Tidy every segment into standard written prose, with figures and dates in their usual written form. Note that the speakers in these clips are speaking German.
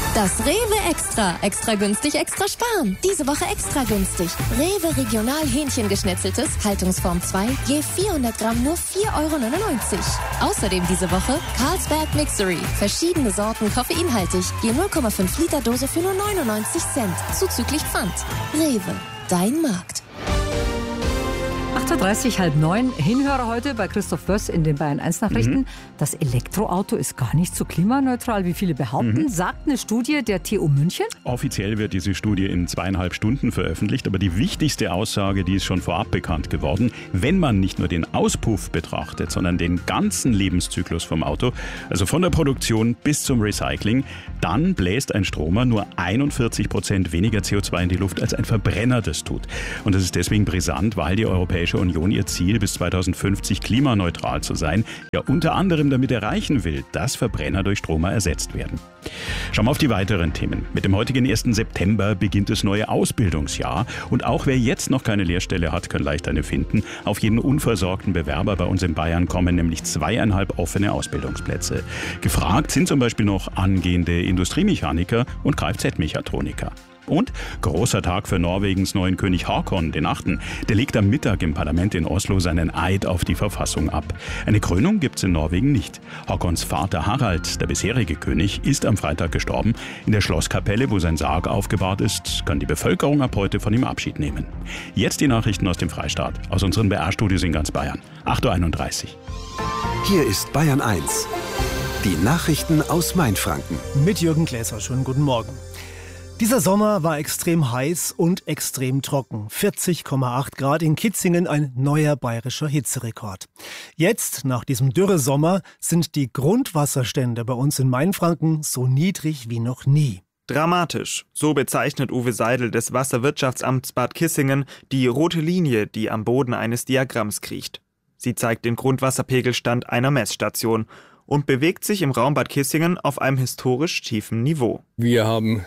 Das Rewe Extra. Extra günstig, extra sparen. Diese Woche extra günstig. Rewe Regional Hähnchengeschnetzeltes, Haltungsform 2, je 400 Gramm nur 4,99 €. Außerdem diese Woche Carlsberg Mixery. Verschiedene Sorten koffeinhaltig, je 0,5 Liter Dose für nur 99 Cent. Zuzüglich Pfand. Rewe, dein Markt. 8.30 Uhr, 8:30. Hinhörer heute bei Christoph Böss in den Bayern 1 Nachrichten. Das Elektroauto ist gar nicht so klimaneutral, wie viele behaupten, sagt eine Studie der TU München. Offiziell wird diese Studie in 2,5 Stunden veröffentlicht, aber die wichtigste Aussage, die ist schon vorab bekannt geworden. Wenn man nicht nur den Auspuff betrachtet, sondern den ganzen Lebenszyklus vom Auto, also von der Produktion bis zum Recycling, dann bläst ein Stromer nur 41% weniger CO2 in die Luft, als ein Verbrenner das tut. Und das ist deswegen brisant, weil die Europäische Union ihr Ziel bis 2050 klimaneutral zu sein, ja unter anderem damit erreichen will, dass Verbrenner durch Stromer ersetzt werden. Schauen wir auf die weiteren Themen. Mit dem heutigen 1. September beginnt das neue Ausbildungsjahr und auch wer jetzt noch keine Lehrstelle hat, kann leicht eine finden. Auf jeden unversorgten Bewerber bei uns in Bayern kommen nämlich 2,5 offene Ausbildungsplätze. Gefragt sind zum Beispiel noch angehende Industriemechaniker und Kfz-Mechatroniker. Und großer Tag für Norwegens neuen König Haakon, den 8. Der legt am Mittag im Parlament in Oslo seinen Eid auf die Verfassung ab. Eine Krönung gibt's in Norwegen nicht. Haakons Vater Harald, der bisherige König, ist am Freitag gestorben. In der Schlosskapelle, wo sein Sarg aufgebahrt ist, kann die Bevölkerung ab heute von ihm Abschied nehmen. Jetzt die Nachrichten aus dem Freistaat, aus unseren BR-Studios in ganz Bayern. 8.31 Uhr. Hier ist Bayern 1. Die Nachrichten aus Mainfranken. Mit Jürgen Gläser. Schönen guten Morgen. Dieser Sommer war extrem heiß und extrem trocken. 40,8 Grad in Kitzingen, ein neuer bayerischer Hitzerekord. Jetzt, nach diesem Dürresommer, sind die Grundwasserstände bei uns in Mainfranken so niedrig wie noch nie. Dramatisch, so bezeichnet Uwe Seidel des Wasserwirtschaftsamts Bad Kissingen die rote Linie, die am Boden eines Diagramms kriecht. Sie zeigt den Grundwasserpegelstand einer Messstation und bewegt sich im Raum Bad Kissingen auf einem historisch tiefen Niveau. Wir haben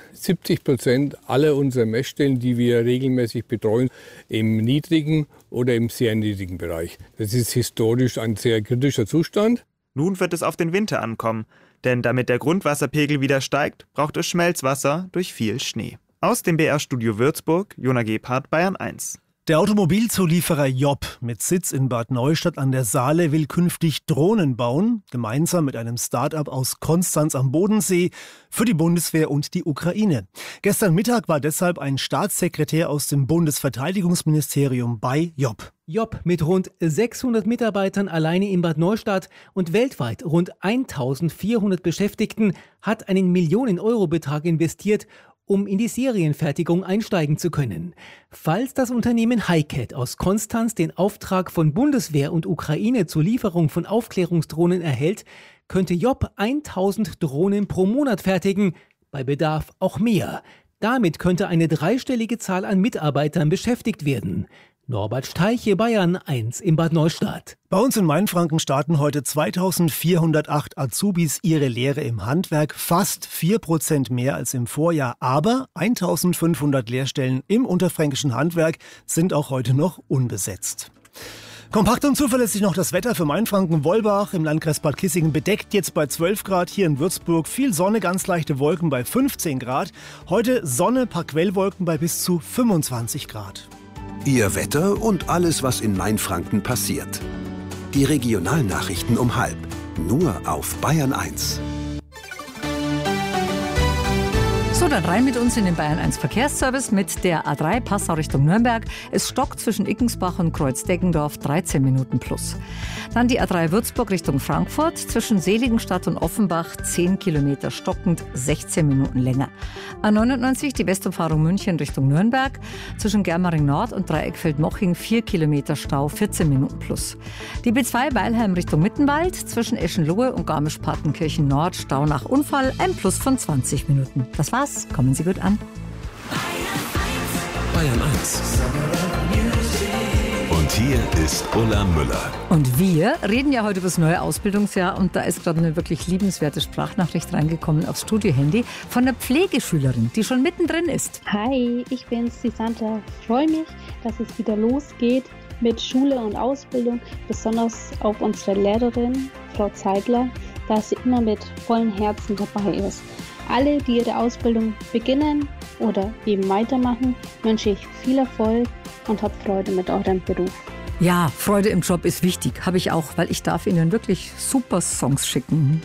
70% aller unserer Messstellen, die wir regelmäßig betreuen, im niedrigen oder im sehr niedrigen Bereich. Das ist historisch ein sehr kritischer Zustand. Nun wird es auf den Winter ankommen, denn damit der Grundwasserpegel wieder steigt, braucht es Schmelzwasser durch viel Schnee. Aus dem BR-Studio Würzburg, Jona Gebhardt, Bayern 1. Der Automobilzulieferer Job mit Sitz in Bad Neustadt an der Saale will künftig Drohnen bauen, gemeinsam mit einem Start-up aus Konstanz am Bodensee für die Bundeswehr und die Ukraine. Gestern Mittag war deshalb ein Staatssekretär aus dem Bundesverteidigungsministerium bei Job. Job mit rund 600 Mitarbeitern alleine in Bad Neustadt und weltweit rund 1400 Beschäftigten hat einen Millionen-Euro-Betrag investiert, um in die Serienfertigung einsteigen zu können. Falls das Unternehmen HiCat aus Konstanz den Auftrag von Bundeswehr und Ukraine zur Lieferung von Aufklärungsdrohnen erhält, könnte Job 1000 Drohnen pro Monat fertigen, bei Bedarf auch mehr. Damit könnte eine dreistellige Zahl an Mitarbeitern beschäftigt werden. Norbert Steiche, Bayern 1 in Bad Neustadt. Bei uns in Mainfranken starten heute 2408 Azubis ihre Lehre im Handwerk, fast 4% mehr als im Vorjahr. Aber 1500 Lehrstellen im unterfränkischen Handwerk sind auch heute noch unbesetzt. Kompakt und zuverlässig noch das Wetter für Mainfranken. Wolbach im Landkreis Bad Kissingen bedeckt jetzt bei 12 Grad. Hier in Würzburg viel Sonne, ganz leichte Wolken bei 15 Grad. Heute Sonne, paar Quellwolken bei bis zu 25 Grad. Ihr Wetter und alles, was in Mainfranken passiert. Die Regionalnachrichten um 12:30. Nur auf Bayern 1. So, dann rein mit uns in den Bayern 1 Verkehrsservice mit der A3 Passau Richtung Nürnberg. Es stockt zwischen Ickensbach und Kreuz-Deggendorf 13 Minuten plus. Dann die A3 Würzburg Richtung Frankfurt zwischen Seligenstadt und Offenbach 10 Kilometer stockend, 16 Minuten länger. A99 die Westumfahrung München Richtung Nürnberg zwischen Germering Nord und Dreieckfeld-Moching 4 Kilometer Stau, 14 Minuten plus. Die B2 Weilheim Richtung Mittenwald zwischen Eschenlohe und Garmisch-Partenkirchen Nord Stau nach Unfall, ein Plus von 20 Minuten. Das war's. Kommen Sie gut an. Bayern 1. Und hier ist Ulla Müller. Und wir reden ja heute über das neue Ausbildungsjahr und da ist gerade eine wirklich liebenswerte Sprachnachricht reingekommen aufs Studiohandy von einer Pflegeschülerin, die schon mittendrin ist. Hi, ich bin's, die Sandra. Ich freue mich, dass es wieder losgeht mit Schule und Ausbildung, besonders auf unsere Lehrerin, Frau Zeidler. dass sie immer mit vollem Herzen dabei ist. Alle, die ihre Ausbildung beginnen oder eben weitermachen, wünsche ich viel Erfolg und habt Freude mit eurem Beruf. Ja, Freude im Job ist wichtig, habe ich auch, weil ich darf Ihnen wirklich super Songs schicken.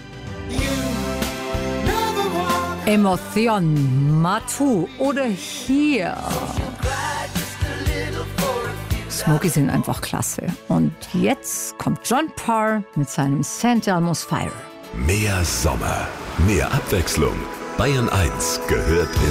Emotion, Matu oder hier. Smokey sind einfach klasse. Und jetzt kommt John Parr mit seinem St. Elmo's Fire. Mehr Sommer, mehr Abwechslung. Bayern 1 gehört in